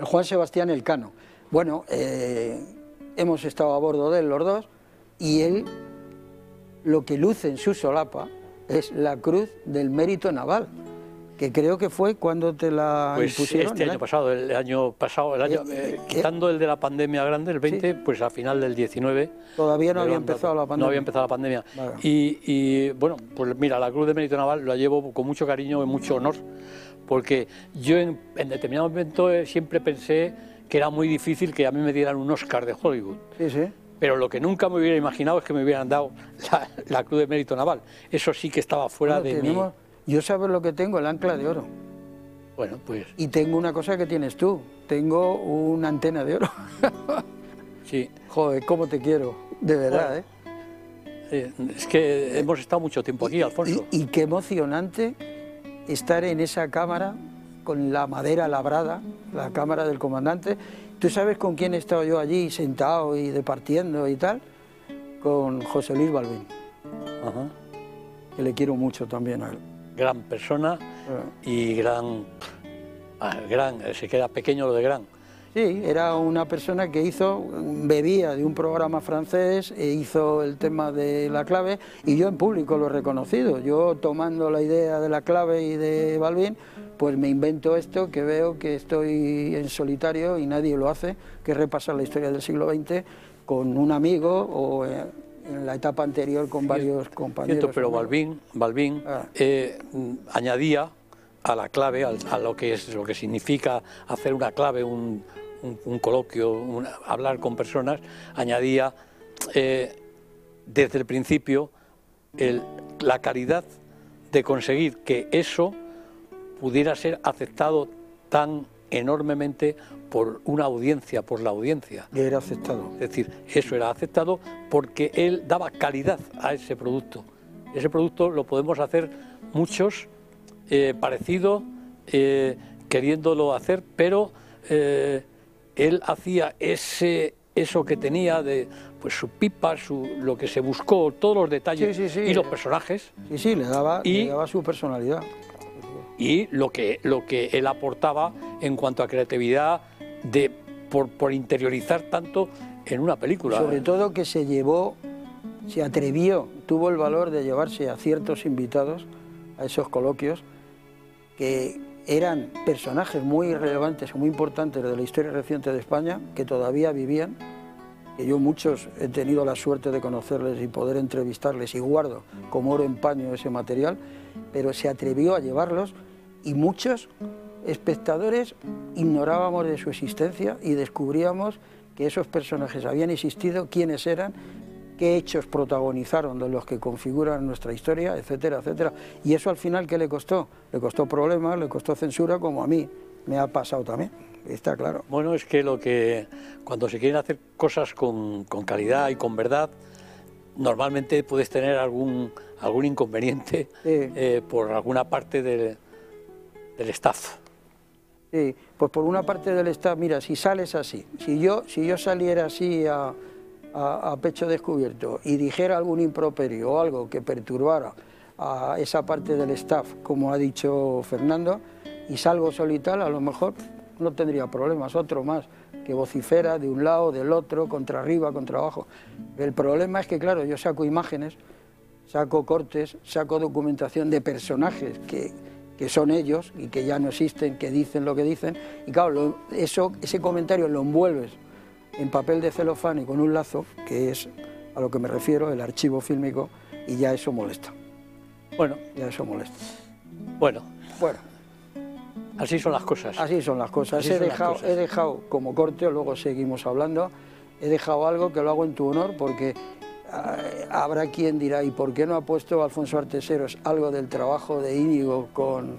el Juan Sebastián Elcano. Bueno, hemos estado a bordo de él los dos, y él lo que luce en su solapa es la Cruz del Mérito Naval, que creo que fue cuando te la impusieron. Este año pasado, quitando el de la pandemia grande, el 20, pues a final del 19. Todavía no había empezado la pandemia. No había empezado la pandemia. Vale. Y bueno, pues mira, la Cruz del Mérito Naval la llevo con mucho cariño y mucho honor, porque yo en determinado momento siempre pensé que era muy difícil que a mí me dieran un Oscar de Hollywood. Sí, sí. Pero lo que nunca me hubiera imaginado es que me hubieran dado la Cruz de Mérito Naval. Eso sí que estaba fuera de mí. Yo sabes lo que tengo, el ancla de oro. Bueno, pues... Y tengo una cosa que tienes tú, tengo una antena de oro. Sí. Joder, cómo te quiero, de verdad, Es que hemos estado mucho tiempo aquí, Alfonso. Y qué emocionante estar en esa cámara con la madera labrada, la cámara del comandante. ¿Tú sabes con quién he estado yo allí sentado y departiendo y tal? Con José Luis Balbín. Ajá. Que le quiero mucho también a él. Gran persona y gran, se queda pequeño lo de gran. Sí, era una persona que bebía de un programa francés e hizo el tema de la clave, y yo en público lo he reconocido. Yo, tomando la idea de la clave y de Balbín, pues me invento esto, que veo que estoy en solitario y nadie lo hace, que es repasar la historia del siglo XX con un amigo o en la etapa anterior con varios compañeros. Pero Balbín añadía a la clave, a lo que significa hacer una clave, un coloquio, hablar con personas, añadía desde el principio la calidad de conseguir que eso pudiera ser aceptado tan enormemente por una audiencia, por la audiencia. Y era aceptado. Es decir, eso era aceptado porque él daba calidad a ese producto. Ese producto lo podemos hacer muchos, parecido, queriéndolo hacer, pero él hacía eso que tenía de pues su pipa, lo que se buscó, todos los detalles y los personajes. Sí, le daba su personalidad. Y lo que él aportaba en cuanto a creatividad por interiorizar tanto en una película. Sobre todo que se atrevió, tuvo el valor de llevarse a ciertos invitados a esos coloquios que eran personajes muy relevantes, muy importantes de la historia reciente de España, que todavía vivían, que yo muchos he tenido la suerte de conocerles y poder entrevistarles, y guardo como oro en paño ese material, pero se atrevió a llevarlos, y muchos espectadores ignorábamos de su existencia y descubríamos que esos personajes habían existido, quiénes eran, qué hechos protagonizaron de los que configuran nuestra historia, etcétera, etcétera. Y eso al final, ¿qué le costó? Le costó problemas, le costó censura, como a mí me ha pasado también, está claro. Bueno, es que cuando se quieren hacer cosas con calidad y con verdad, normalmente puedes tener algún inconveniente por alguna parte del staff. Sí, pues por una parte del staff, mira, si sales así, si yo saliera así a pecho descubierto y dijera algún improperio o algo que perturbara a esa parte del staff, como ha dicho Fernando, y salgo solo y tal, a lo mejor no tendría problemas, otro más que vocifera de un lado, del otro, contra arriba, contra abajo. El problema es que, claro, yo saco imágenes, saco cortes, saco documentación de personajes que son ellos y que ya no existen, que dicen lo que dicen, y claro, ese comentario lo envuelves en papel de celofán y con un lazo, que es a lo que me refiero, el archivo fílmico, y ya eso molesta. Bueno. Ya eso molesta. Bueno. Así son las cosas. Así son las cosas. He dejado como corte, luego seguimos hablando, he dejado algo que lo hago en tu honor, porque habrá quien dirá, ¿y por qué no ha puesto Alfonso Arteseros algo del trabajo de Íñigo con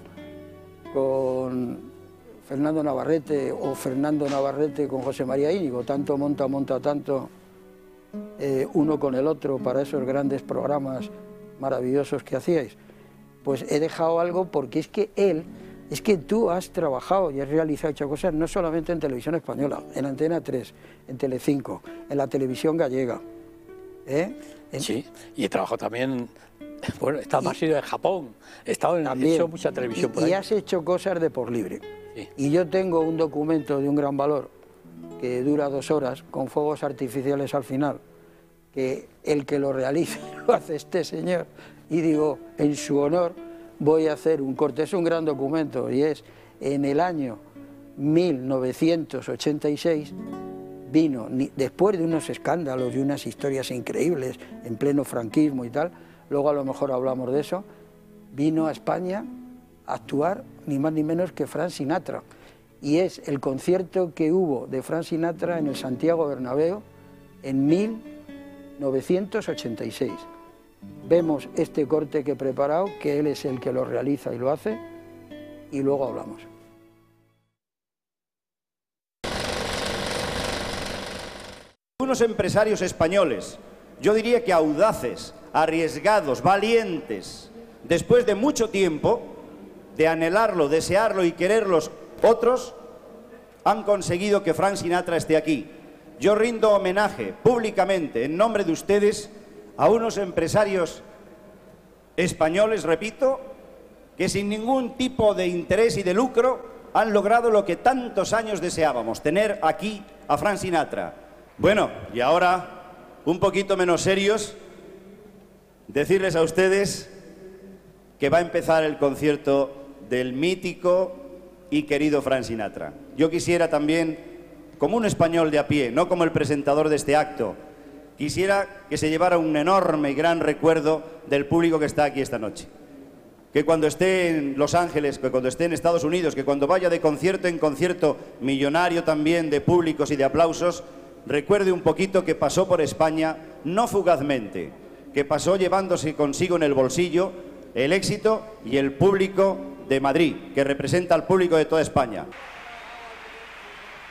Fernando Navarrete, o Fernando Navarrete con José María Íñigo? Tanto monta tanto uno con el otro para esos grandes programas maravillosos que hacíais. Pues he dejado algo porque es que tú has trabajado y has hecho cosas no solamente en Televisión Española, en Antena 3, en Telecinco, en la televisión gallega. Sí, y he trabajado también Bueno, más ido en Japón, he hecho mucha televisión por ahí. Y has hecho cosas de por libre. Sí. Y yo tengo un documento de un gran valor que dura 2 horas, con fuegos artificiales al final, que el que lo realiza lo hace este señor, y digo, en su honor voy a hacer un corte. Es un gran documento y es en el año 1986, vino, después de unos escándalos y unas historias increíbles en pleno franquismo y tal, luego a lo mejor hablamos de eso, vino a España a actuar ni más ni menos que Frank Sinatra. Y es el concierto que hubo de Frank Sinatra en el Santiago Bernabéu en 1986. Vemos este corte que he preparado, que él es el que lo realiza y lo hace, y luego hablamos. Unos empresarios españoles, yo diría que audaces, arriesgados, valientes, después de mucho tiempo de anhelarlo, desearlo y quererlos otros, han conseguido que Frank Sinatra esté aquí. Yo rindo homenaje públicamente, en nombre de ustedes, a unos empresarios españoles, repito, que sin ningún tipo de interés y de lucro han logrado lo que tantos años deseábamos, tener aquí a Frank Sinatra. Bueno, y ahora, un poquito menos serios, decirles a ustedes que va a empezar el concierto del mítico y querido Frank Sinatra. Yo quisiera también, como un español de a pie, no como el presentador de este acto, quisiera que se llevara un enorme y gran recuerdo del público que está aquí esta noche. Que cuando esté en Los Ángeles, que cuando esté en Estados Unidos, que cuando vaya de concierto en concierto, millonario también de públicos y de aplausos, recuerde un poquito que pasó por España, no fugazmente, que pasó llevándose consigo en el bolsillo el éxito y el público de Madrid, que representa al público de toda España.